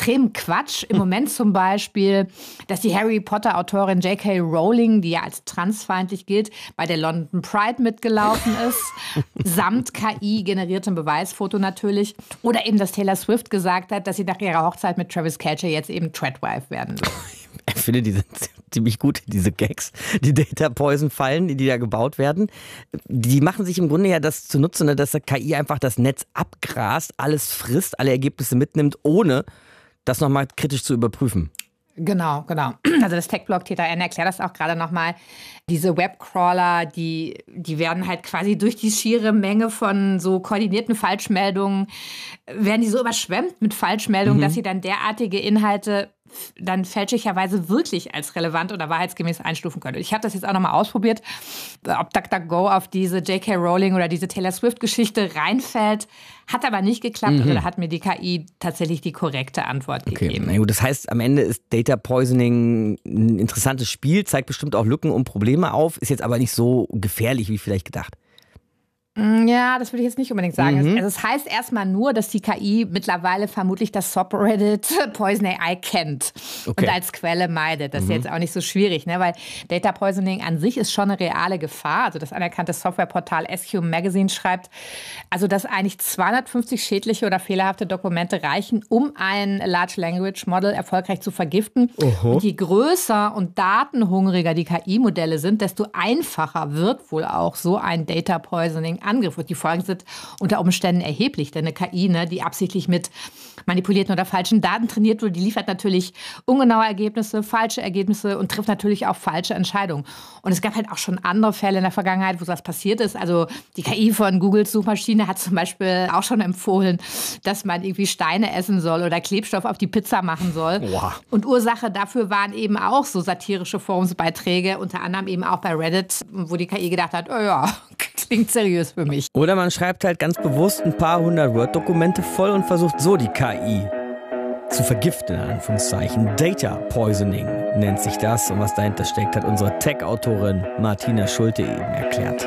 extremen Quatsch. Im Moment zum Beispiel, dass die Harry Potter-Autorin J.K. Rowling, die ja als transfeindlich gilt, bei der London Pride mitgelaufen ist, samt KI-generiertem Beweisfoto natürlich. Oder eben, dass Taylor Swift gesagt hat, dass sie nach ihrer Hochzeit mit Travis Kelce jetzt eben Treadwife werden will. Ich finde, die sind ziemlich gut, diese Gags, die Data Poison Fallen, die da gebaut werden. Die machen sich im Grunde ja das zunutze, ne, dass der KI einfach das Netz abgrast, alles frisst, alle Ergebnisse mitnimmt, ohne das nochmal kritisch zu überprüfen. Genau. Also das Tech-Blog TTN erklärt das auch gerade nochmal. Diese Webcrawler, die werden halt quasi durch die schiere Menge von so koordinierten Falschmeldungen, werden die so überschwemmt mit Falschmeldungen, dass sie dann derartige Inhalte dann fälschlicherweise wirklich als relevant oder wahrheitsgemäß einstufen können. Ich habe das jetzt auch nochmal ausprobiert, ob DuckDuckGo auf diese J.K. Rowling oder diese Taylor Swift-Geschichte reinfällt. Hat aber nicht geklappt oder hat mir die KI tatsächlich die korrekte Antwort gegeben. Na gut, das heißt, am Ende ist Data Poisoning ein interessantes Spiel, zeigt bestimmt auch Lücken und Probleme auf, ist jetzt aber nicht so gefährlich wie vielleicht gedacht. Ja, das würde ich jetzt nicht unbedingt sagen. Also es heißt erstmal nur, dass die KI mittlerweile vermutlich das Subreddit Poison AI kennt und als Quelle meidet. Das ist jetzt auch nicht so schwierig, ne? Weil Data Poisoning an sich ist schon eine reale Gefahr. Also das anerkannte Softwareportal SQ Magazine schreibt, also dass eigentlich 250 schädliche oder fehlerhafte Dokumente reichen, um ein Large Language Model erfolgreich zu vergiften. Und je größer und datenhungriger die KI-Modelle sind, desto einfacher wird wohl auch so ein Data Poisoning Angriff. Und die Folgen sind unter Umständen erheblich, denn eine KI, ne, die absichtlich mit manipulierten oder falschen Daten trainiert wurde, die liefert natürlich ungenaue Ergebnisse, falsche Ergebnisse und trifft natürlich auch falsche Entscheidungen. Und es gab halt auch schon andere Fälle in der Vergangenheit, wo das passiert ist. Also die KI von Googles Suchmaschine hat zum Beispiel auch schon empfohlen, dass man irgendwie Steine essen soll oder Klebstoff auf die Pizza machen soll. Wow. Und Ursache dafür waren eben auch so satirische Forumsbeiträge, unter anderem eben auch bei Reddit, wo die KI gedacht hat, oh ja, klingt seriös für mich. Oder man schreibt halt ganz bewusst ein paar hundert Word-Dokumente voll und versucht so die KI zu vergiften, in Anführungszeichen. Data Poisoning nennt sich das. Und was dahinter steckt, hat unsere Tech-Autorin Martina Schulte eben erklärt.